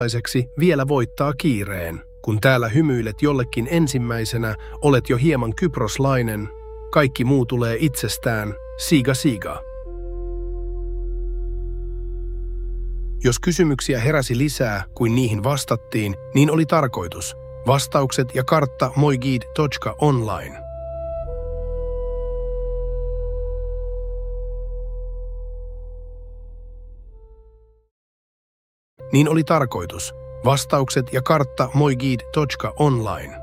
vielä voittaa kiireen. Kun täällä hymyilet jollekin ensimmäisenä, olet jo hieman kyproslainen. Kaikki muu tulee itsestään. Siiga siiga. Jos kysymyksiä heräsi lisää kuin niihin vastattiin, niin oli tarkoitus. Vastaukset ja kartta moiguide.online. Niin oli tarkoitus. Vastaukset ja kartta moiguide.online.